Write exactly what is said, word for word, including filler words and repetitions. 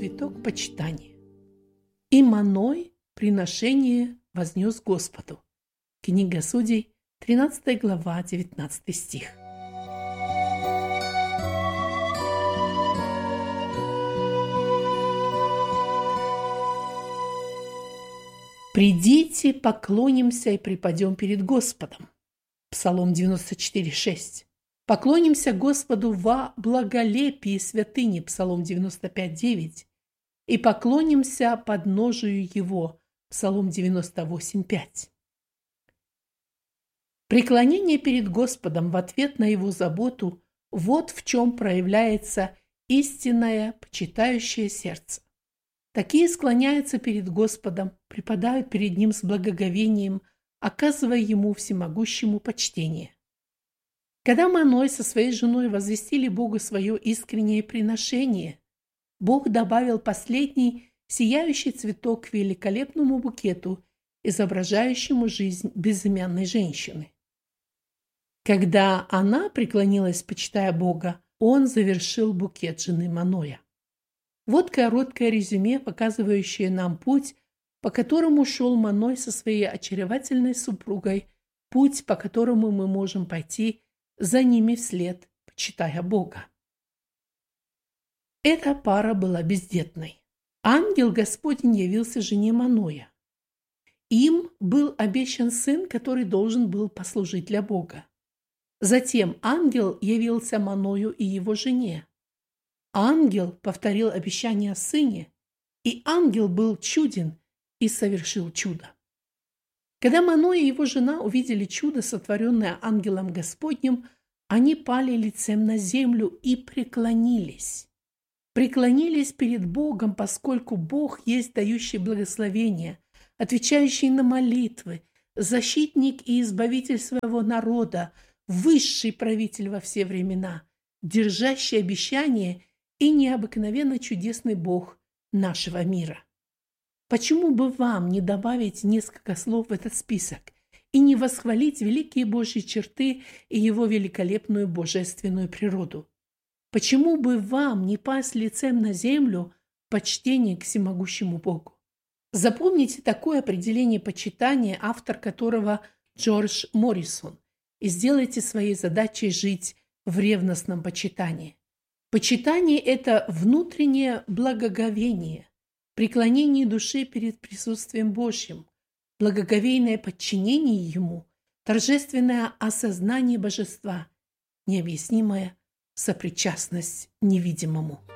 цветок почитания. И Маной приношение вознес Господу. Книга Судей, тринадцатая глава, девятнадцатый стих. «Придите, поклонимся и преподем перед Господом». Псалом девяносто четыре, шесть. «Поклонимся Господу во благолепии святыни». Псалом девяносто пять, девять. «И поклонимся подножию Его». Псалом девяносто восемь, пять. Преклонение перед Господом в ответ на Его заботу – вот в чем проявляется истинное почитающее сердце. Такие склоняются перед Господом, преподают перед Ним с благоговением, оказывая Ему всемогущему почтение. Когда Маной со своей женой возвестили Богу свое искреннее приношение, Бог добавил последний сияющий цветок к великолепному букету, изображающему жизнь безымянной женщины. Когда она преклонилась, почитая Бога, Он завершил букет жены Маноя. Вот короткое резюме, показывающее нам путь, по которому шел Маной со своей очаровательной супругой, путь, по которому мы можем пойти за ними вслед, почитая Бога. Эта пара была бездетной. Ангел Господень явился жене Маноя. Им был обещан сын, который должен был послужить для Бога. Затем ангел явился Маною и его жене. Ангел повторил обещание о сыне, и ангел был чуден и совершил чудо. Когда Маной и его жена увидели чудо, сотворенное ангелом Господним, они пали лицем на землю и преклонились. Преклонились перед Богом, поскольку Бог есть дающий благословение, отвечающий на молитвы, защитник и избавитель своего народа, высший правитель во все времена, держащий обещание и необыкновенно чудесный Бог нашего мира. Почему бы вам не добавить несколько слов в этот список и не восхвалить великие Божьи черты и Его великолепную божественную природу? Почему бы вам не пасть лицем на землю в почтении к всемогущему Богу? Запомните такое определение почитания, автор которого Джордж Моррисон, и сделайте своей задачей жить в ревностном почитании. Почитание – это внутреннее благоговение, преклонение души перед присутствием Божьим, благоговейное подчинение Ему, торжественное осознание божества, необъяснимая сопричастность невидимому.